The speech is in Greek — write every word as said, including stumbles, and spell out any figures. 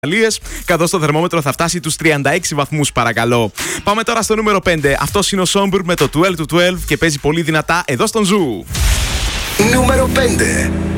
καθώς το θερμόμετρο θα φτάσει τους τριάντα έξι βαθμούς, παρακαλώ. Πάμε τώρα στο νούμερο πέντε. Αυτός είναι ο Songbird με το twelve to twelve και παίζει πολύ δυνατά εδώ στον Ζου. Νούμερο πέντε.